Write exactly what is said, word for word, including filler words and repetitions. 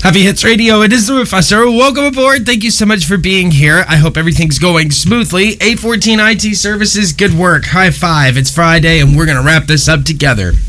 Happy Hits Radio, it is the Professor. Welcome aboard. Thank you so much for being here. I hope everything's going smoothly. eight fourteen I T Services, good work. High five. It's Friday, and we're going to wrap this up together.